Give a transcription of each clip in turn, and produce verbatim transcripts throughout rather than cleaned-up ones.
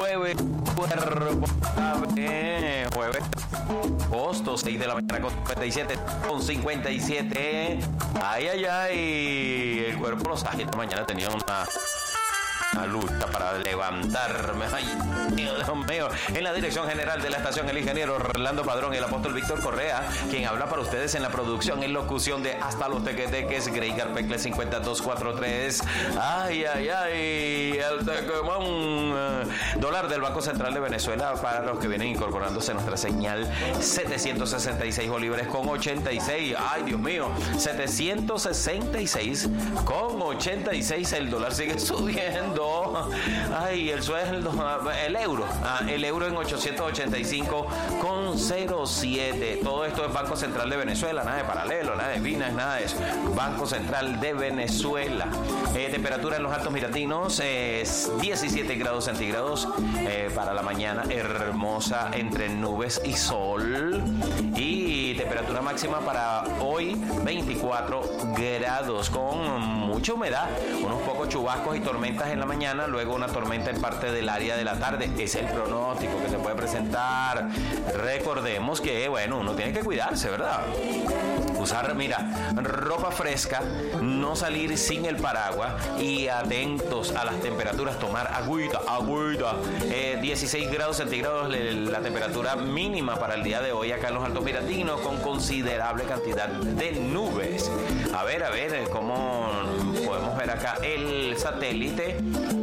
jueves, cuerpo, eh, jueves, agosto, seis de la mañana con cincuenta y siete, con cincuenta y siete. Ay, ay, ay, el cuerpo lo sabe. Esta mañana tenía una... una lucha para levantarme. Ay, Dios mío. En la dirección general de la estación, el ingeniero Orlando Padrón y el apóstol Víctor Correa, quien habla para ustedes en la producción, en locución de Hasta los Tequeteques, Grey Carpecle cincuenta y dos cuarenta y tres. Ay, ay, ay, el tequemón. Dólar del Banco Central de Venezuela para los que vienen incorporándose a nuestra señal, setecientos sesenta y seis bolívares con ochenta y seis. Ay, Dios mío, setecientos sesenta y seis con ochenta y seis. El dólar sigue subiendo. Ay, el sueldo, el euro, ah, el euro en ochocientos ochenta y cinco con cero siete. Todo esto es Banco Central de Venezuela, nada de paralelo, nada de Finas, nada de eso. Banco Central de Venezuela. Eh, temperatura en los Altos Miratinos es eh, diecisiete grados centígrados eh, para la mañana, hermosa entre nubes y sol. Y temperatura máxima para hoy veinticuatro grados con mucha humedad, unos pocos chubascos y tormentas en la mañana, luego una tormenta en parte del área de la tarde. Es el pronóstico que se puede presentar. Recordemos que, bueno, uno tiene que cuidarse, ¿verdad? Usar, mira, ropa fresca, no salir sin el paraguas y atentos a las temperaturas, tomar agüita, agüita. Eh, dieciséis grados centígrados la temperatura mínima para el día de hoy acá en los Altos Miratinos, con considerable cantidad de nubes. A ver, a ver, cómo podemos ver acá el satélite.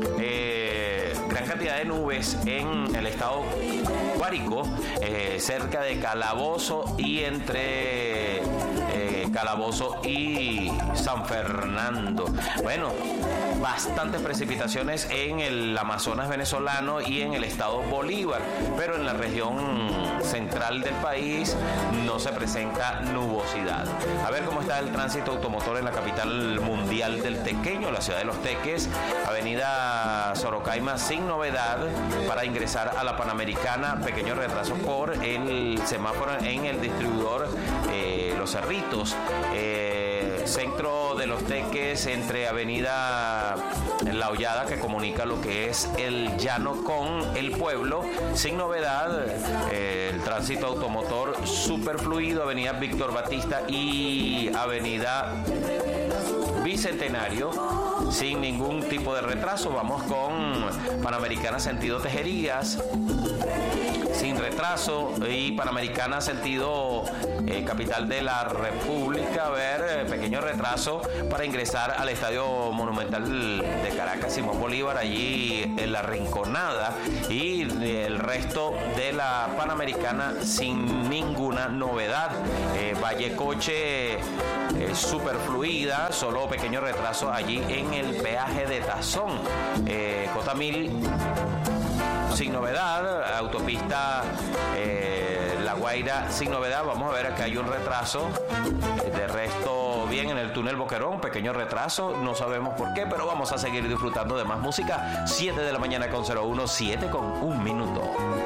Eh, gran cantidad de nubes en el estado Guárico, eh, cerca de Calabozo y entre eh, Calabozo y San Fernando. Bueno, bastantes precipitaciones en el Amazonas venezolano y en el estado Bolívar, pero en la región central del país no se presenta nubosidad. A ver cómo está el tránsito automotor en la capital mundial del tequeño, la ciudad de Los Teques, avenida Sorocaima sin novedad para ingresar a la Panamericana, pequeño retraso por el semáforo en el distribuidor eh, Los Cerritos, eh, centro de Los Teques entre avenida La Hollada, que comunica lo que es el llano con el pueblo, sin novedad. Eh, el tránsito automotor super fluido, avenida Víctor Batista y avenida Bicentenario sin ningún tipo de retraso. Vamos con Panamericana sentido Tejerías sin retraso, y Panamericana sentido eh, capital de la República, a ver, eh, pequeño retraso para ingresar al Estadio Monumental de Caracas, Simón Bolívar, allí en la Rinconada, y eh, el resto de la Panamericana sin ninguna novedad. eh, Vallecoche eh, super fluida, solo pequeño retraso allí en el peaje de Tazón. eh, J mil sin novedad, autopista eh, La Guaira sin novedad. Vamos a ver, acá hay un retraso. De resto, bien en el túnel Boquerón, pequeño retraso, no sabemos por qué, pero vamos a seguir disfrutando de más música. siete de la mañana con cero uno, siete con un minuto.